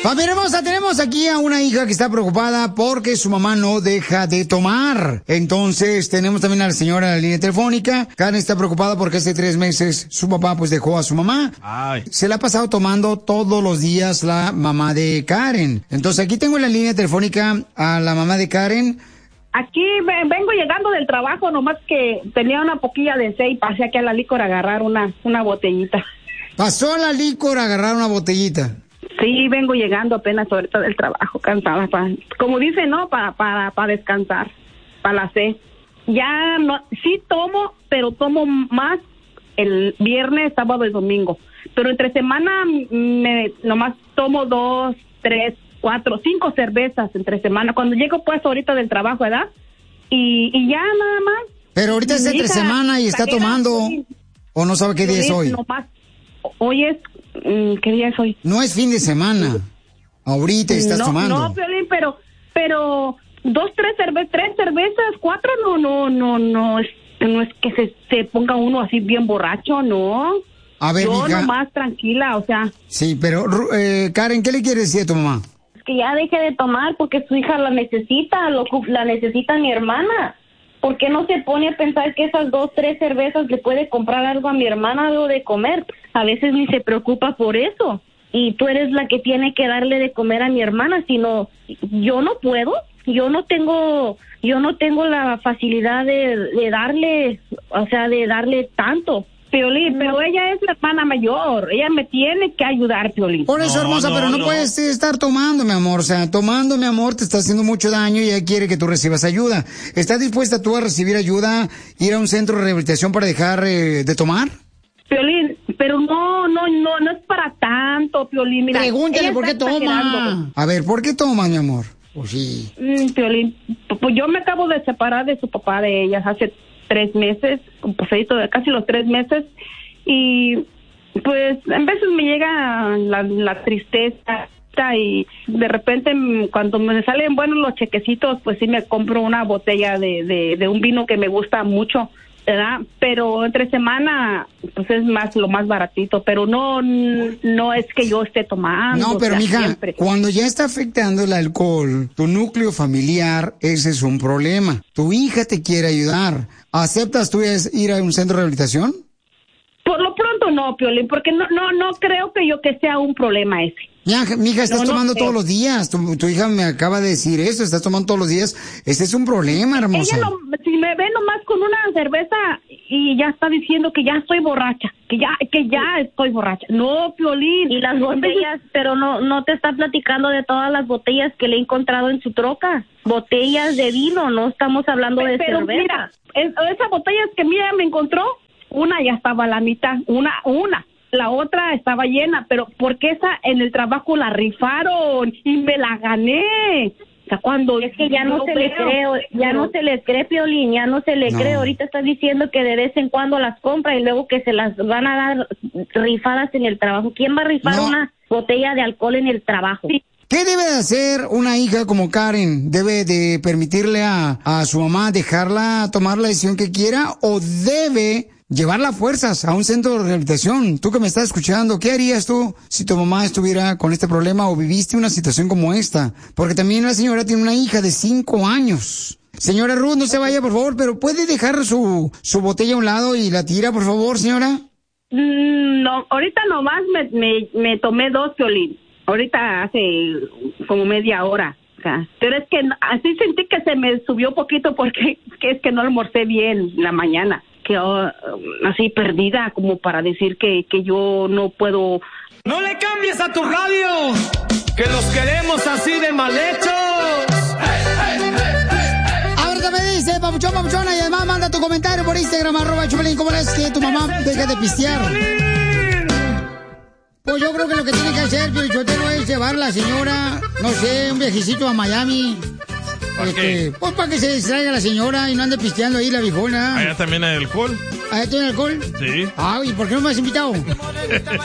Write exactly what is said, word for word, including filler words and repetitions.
Familia hermosa, tenemos aquí a una hija que está preocupada porque su mamá no deja de tomar. Entonces, tenemos también a la señora en la línea telefónica. Karen está preocupada porque hace tres meses su papá pues dejó a su mamá. Ay. Se la ha pasado tomando todos los días la mamá de Karen. Entonces, aquí tengo en la línea telefónica a la mamá de Karen. Aquí vengo llegando del trabajo, nomás que tenía una poquilla de té y pasé aquí a la licor a agarrar una, una botellita. ¿Pasó a la licor a agarrar una botellita? Sí, vengo llegando apenas ahorita del trabajo, cansada, pa, como dice, ¿no? Para para para descansar, para la sed. Ya no, sí tomo, pero tomo más el viernes, sábado y domingo. Pero entre semana me nomás tomo dos, tres, cuatro, cinco cervezas entre semana. Cuando llego pues ahorita del trabajo, ¿verdad? Y, y ya nada más. Pero ahorita es entre semana y está tomando. ¿O no sabe qué día es hoy? Nomás, hoy es, ¿qué día es hoy? No es fin de semana. Ahorita estás no, tomando. No, Piolín, pero, pero dos, tres cervezas, tres cervezas, cuatro, no, no, no, no es, no es que se, se ponga uno así bien borracho, no. A ver, yo hija. nomás tranquila, o sea. Sí, pero eh, Karen, ¿qué le quieres decir a tu mamá? Que ya deje de tomar porque su hija la necesita, lo, la necesita mi hermana. ¿Por qué no se pone a pensar que esas dos, tres cervezas le puede comprar algo a mi hermana, algo de comer? A veces ni se preocupa por eso. Y tú eres la que tiene que darle de comer a mi hermana, sino yo no puedo, yo no tengo, yo no tengo la facilidad de, de darle, o sea, de darle tanto. Piolín, pero ella es la hermana mayor, ella me tiene que ayudar, Piolín. Por eso, no, hermosa, no, pero no, no puedes estar tomando, mi amor, o sea, tomando, mi amor, te está haciendo mucho daño y ella quiere que tú recibas ayuda. ¿Estás dispuesta tú a recibir ayuda, ir a un centro de rehabilitación para dejar eh, de tomar? Piolín, pero no, no, no, no es para tanto, Piolín, mira. Pregúntale por qué toma. A ver, ¿por qué toma, mi amor? Pues sí. Mm, Piolín, pues yo me acabo de separar de su papá, de ellas, hace tres meses, un pasadito de casi los tres meses, y pues en veces me llega la, la tristeza y de repente cuando me salen buenos los chequecitos, pues sí me compro una botella de, de, de un vino que me gusta mucho, ¿verdad? Pero entre semana, pues es más lo más baratito, pero no no es que yo esté tomando. No, pero o sea, mija, siempre. Cuando ya está afectando el alcohol, tu núcleo familiar, ese es un problema. Tu hija te quiere ayudar. ¿Aceptas tú ir a un centro de rehabilitación? Por lo pronto no, Piolín, porque no no no creo que yo que sea un problema ese. Ya, mija, estás no, tomando no todos los días. Tu, tu hija me acaba de decir eso, estás tomando todos los días. Ese es un problema, hermosa. Ella no, si me ve nomás con una cerveza y ya está diciendo que ya estoy borracha, que ya que ya estoy borracha. No, Piolín. Y las botellas, pero no no te está platicando de todas las botellas que le he encontrado en su troca. Botellas de vino, no estamos hablando de pero cerveza. Mira, es, esas botellas que mira me encontró, una ya estaba a la mitad, una, una. La otra estaba llena, pero porque esa en el trabajo la rifaron y me la gané. O sea, cuando es que ya no, no se le cree, ya pero... no se le cree, Piolín, ya no se le no. cree. Ahorita estás diciendo que de vez en cuando las compra y luego que se las van a dar rifadas en el trabajo. ¿Quién va a rifar no. una botella de alcohol en el trabajo? Sí. ¿Qué debe de hacer una hija como Karen? ¿Debe de permitirle a, a su mamá dejarla tomar la decisión que quiera o debe llevarla a fuerzas a un centro de rehabilitación? Tú que me estás escuchando, ¿qué harías tú si tu mamá estuviera con este problema o viviste una situación como esta? Porque también la señora tiene una hija de cinco años. Señora Ruth, no se vaya, por favor, pero ¿puede dejar su, su botella a un lado y la tira, por favor, señora? Mm, no, ahorita nomás me, me, me tomé dos, Piolín. Ahorita hace como media hora. O sea, pero es que así sentí que se me subió poquito porque que es que no almorcé bien la mañana. Que oh, así perdida como para decir que, que yo no puedo. ¡No le cambies a tu radio! ¡Que los queremos así de mal hechos! Ahora me dice, papuchón, papuchona, y además manda tu comentario por Instagram, arroba Chupelín, ¿cómo es que tu mamá deja de pistear? Pues yo creo que lo que tiene que hacer, Piolichotelo, es llevar a la señora, no sé, un viajecito a Miami. ¿Para este, qué? Pues para que se distraiga la señora y no ande pisteando ahí la viejona. ¿Allá también hay alcohol? ¿Allá tiene alcohol? Sí. Ah, ¿y por qué no me has invitado?